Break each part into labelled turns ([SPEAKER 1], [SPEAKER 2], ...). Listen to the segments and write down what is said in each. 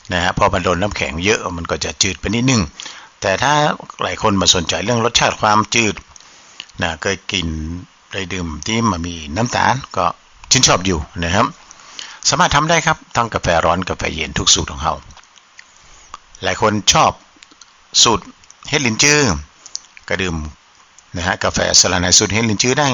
[SPEAKER 1] นะฮะพอมันโดนน้ำแข็งเยอะมันก็จะจืดไปนิดนึงแต่ถ้าหลายคนมาสนใจเรื่องรสชาติความจืดนะเคยกินได้ดื่มที่มันมีน้ำตาลก็ชื่นชอบอยู่นะครับสามารถทำได้ครับทั้งกาแฟร้อนกาแฟเย็นทุกสูตรของเขาหลายคนชอบสูตรเฮดลินจื้อก็ดื่มนะฮะกาแฟสลัดในสูตรเฮดลินจื้อได้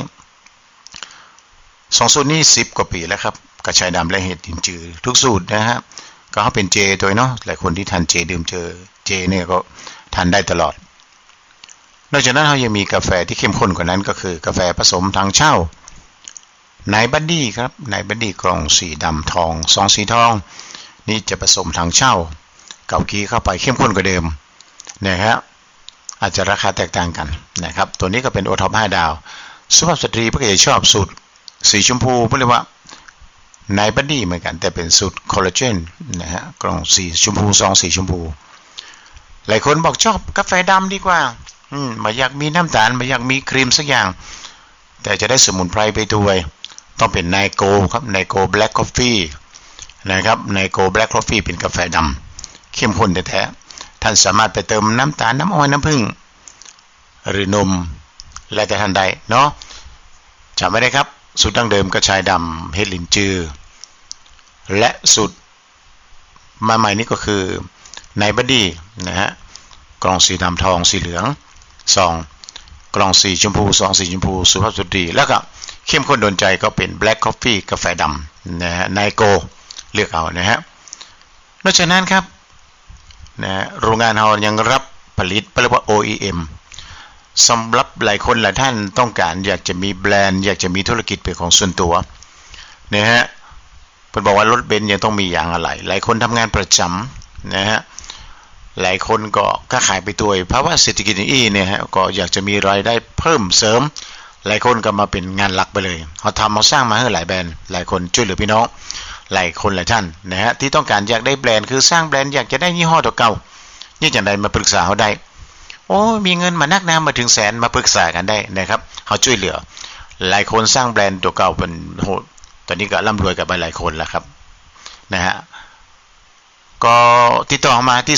[SPEAKER 1] 2สูตรนี้10กว่าปีแล้วครับกระชายดำและเห็ดลินจื้อทุกสูตรนะฮะก็เขาเป็นเจตัวเนาะหลายคนที่ทานเจดื่มเจเนี่ยก็ทานได้ตลอดนอกจากนั้นเขายังมีกาแฟที่เข้มข้นกว่านั้นก็คือกาแฟผสมทางเช่านายบัดดี้ครับนายบัดดี้กล่องสีดำทองซองสีทองนี่จะผสมทางเช่าเกากีเข้าไปเข้มข้นกว่าเดิมนะครับอาจจะราคาแตกต่างกันนะครับตัวนี้ก็เป็นโอท็อป5ดาวสุภาพสตรีเพื่อจะชอบสูตรสีชมพูเรียกว่านายบัดดี้เหมือนกันแต่เป็นสูตรคอลลาเจนนะฮะกล่องสีชมพูซองสีชมพูหลายคนบอกชอบกาแฟดำดีกว่าไม่อยากมีน้ำตาลไม่อยากมีครีมสักอย่างแต่จะได้สมุนไพรไปด้วยต้องเป็นไนโกครับไนโกแบล็กคอฟฟี่นะครับไนโกแบล็กคอฟฟี่เป็นกาแฟดำเข้มข้นแท้ๆท่านสามารถไปเติมน้ำตาลน้ำอ้อยน้ำผึ้งหรือนมแล้วแต่ท่านใดเนาะจำไว้ได้ครับสูตรดั้งเดิมกระชายดำเฮดลินจือและสูตรมาใหม่นี้ก็คือไนบัดดี้นะฮะกล่องสีดำทองสีเหลืองซองกล่องสีชมพูซองสีชมพูสุภาพสตรีแล้วก็เข้มข้นโดนใจก็เป็นแบล็กคอฟฟี่กาแฟดำนะฮะไนโกเลือกเอานะฮะนอกจากนั้นครับนะโรงงานเรายังรับผลิตเรียกว่า OEM สำหรับหลายคนหลายท่านต้องการอยากจะมีแบรนด์อยากจะมีธุรกิจเป็นของส่วนตัวนะฮะเพิ่นบอกว่ารถเบนซ์ยังต้องมีอย่างอะไรหลายคนทำงานประจำนะฮะหลายคนก็ค้าขายไปตัวเพราะว่าเศรษฐกิจนี้เนี่ยฮะก็อยากจะมีรายได้เพิ่มเสริมหลายคนก็มาเป็นงานหลักไปเลยเขาทำเขาสร้างมาให้หลายแบรนด์หลายคนช่วยเหลือพี่น้องหลายคนหลายท่านนะฮะที่ต้องการอยากได้แบรนด์คือสร้างแบรนด์อยากจะได้ยี่ห้อตัวเก่านี่จังใดมาปรึกษาเขาได้โอ้มีเงินมานักน้ำมาถึงแสนมาปรึกษากันได้นะครับเขาช่วยเหลือหลายคนสร้างแบรนด์ตัวเก่าเป็นโหตอนนี้ก็ร่ำรวยกันไปหลายคนแล้วครับนะฮะก็ติดต่อมาที่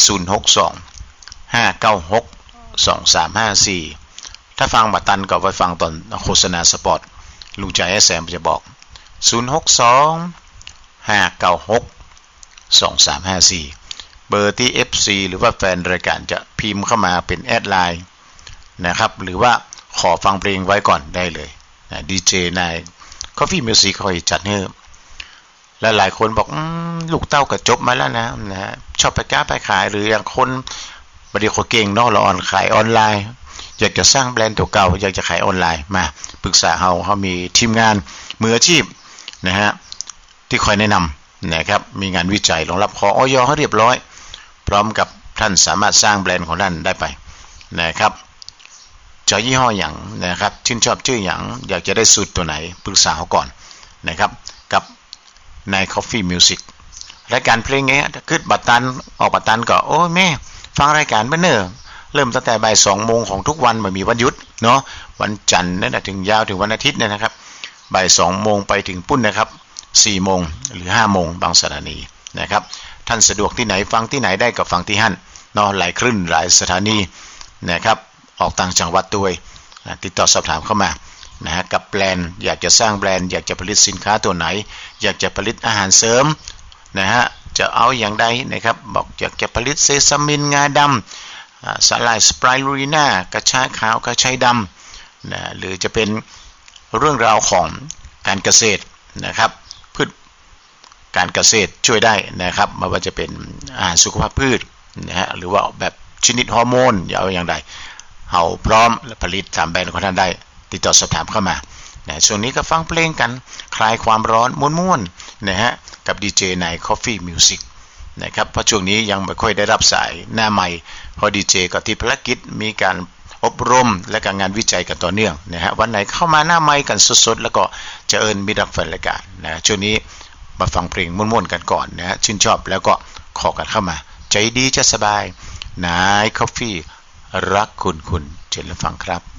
[SPEAKER 1] 062-596-2354ถ้าฟังบัตันก็ไปฟังตอนโฆษณาสปอตลุงใจแซมจะบอก062-596-2354เบอร์ที่ FC หรือว่าแฟนรายการจะพิมพ์เข้ามาเป็นแอดไลน์นะครับหรือว่าขอฟังเพลงไว้ก่อนได้เลยนะดีเจนาย Coffee Music คอยจัดให้และหลายคนบอกลูกเต้าก็จบมาแล้วนะชอบไปค้าไปขายหรืออย่างคนบริโภคเก่งเนาะเราขายออนไลน์อยากจะสร้างแบรนด์ตัวเก่าอยากจะขายออนไลน์มาปรึกษาเขามีทีมงานมืออาชีพนะฮะที่คอยแนะนำนะครับมีงานวิจัยรองรับขออย.ให้เรียบร้อยพร้อมกับท่านสามารถสร้างแบรนด์ของท่านได้ไปนะครับจะยี่ห้ออย่างนะครับชื่นชอบชื่ออย่างอยากจะได้สูตรตัวไหนปรึกษาเขาก่อนนะครับกับใน Coffee Music รายการเพลงเงี้ยขึ้นบัตรตันออกบัตรตันก็โอ้แม่ฟังรายการเบเนอร์เริ่มตั้งแต่บ่าย 2 โมงของทุกวันไม่มีวันหยุดเนาะวันจันทร์นั่นถึงยาวถึงวันอาทิตย์เนี่ยนะครับบ่าย 2 โมงไปถึงปุ้นนะครับ4 โมงหรือ 5 โมงบางสถานีนะครับท่านสะดวกที่ไหนฟังที่ไหนได้ก็ฟังที่หั่นเนาะหลายคลื่นหลายสถานีนะครับออกต่างจังหวัดด้วยติดต่อสอบถามเข้ามานะฮะกับแบรนด์อยากจะสร้างแบรนด์อยากจะผลิตสินค้าตัวไหนอยากจะผลิตอาหารเสริมนะฮะจะเอาอย่างใดนะครับบอกอยากจะผลิตเซซามินงาดำสาหร่ายสไปรูลิน่ากระชายขาวกระชายดำนะหรือจะเป็นเรื่องราวของการเกษตรนะครับพืชการเกษตรช่วยได้นะครับไม่ว่าจะเป็นอาหารสุขภาพพืชนะฮะหรือว่าแบบชนิดฮอร์โมนอย่าเอาอย่างใดเฮาพร้อมและผลิตตามแบรนด์ของท่านได้ติดต่อสอบถามเข้ามานะช่วงนี้ก็ฟังเพลงกันคลายความร้อนม่วนๆนะฮะกับดีเจใน Coffee Music นะครับเพราะช่วงนี้ยังไม่ค่อยได้รับสายหน้าใหม่เพราะดีเจก็ติดภารกิจมีการอบรมและการงานวิจัยกันต่อเนื่องนะฮะวันไหนเข้ามาหน้าใหม่กันสดๆแล้วก็จะเอิ้นมิตรรักแฟนรายการนะช่วงนี้มาฟังเพลงม่วนๆกันก่อนนะฮะชื่นชอบแล้วก็ขอกันเข้ามาใจดีจะสบายนาย Coffee รักคุณเชิญรับฟังครับ